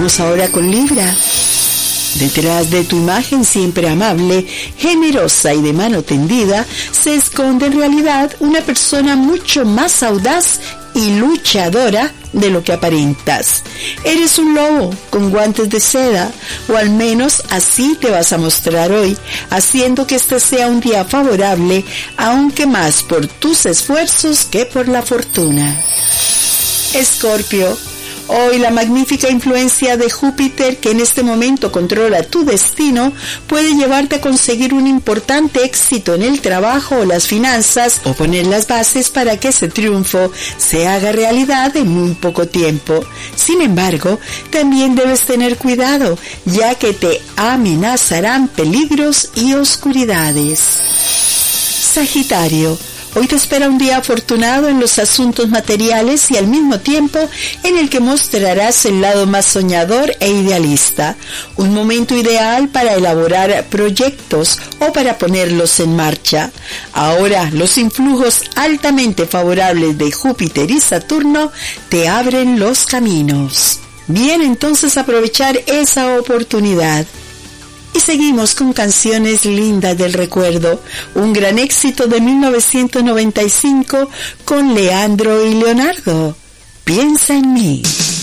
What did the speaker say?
Vamos ahora con Libra. Detrás de tu imagen siempre amable, generosa y de mano tendida, se esconde en realidad una persona mucho más audaz y luchadora de lo que aparentas. Eres un lobo con guantes de seda, o al menos así te vas a mostrar hoy, haciendo que este sea un día favorable, aunque más por tus esfuerzos que por la fortuna. Escorpio. Hoy la magnífica influencia de Júpiter, que en este momento controla tu destino, puede llevarte a conseguir un importante éxito en el trabajo o las finanzas, o poner las bases para que ese triunfo se haga realidad en muy poco tiempo. Sin embargo, también debes tener cuidado, ya que te amenazarán peligros y oscuridades. Sagitario. Hoy te espera un día afortunado en los asuntos materiales y al mismo tiempo en el que mostrarás el lado más soñador e idealista. Un momento ideal para elaborar proyectos o para ponerlos en marcha. Ahora, los influjos altamente favorables de Júpiter y Saturno te abren los caminos. Bien, entonces aprovechar esa oportunidad. Y seguimos con canciones lindas del recuerdo, un gran éxito de 1995 con Leandro y Leonardo. Piensa en mí.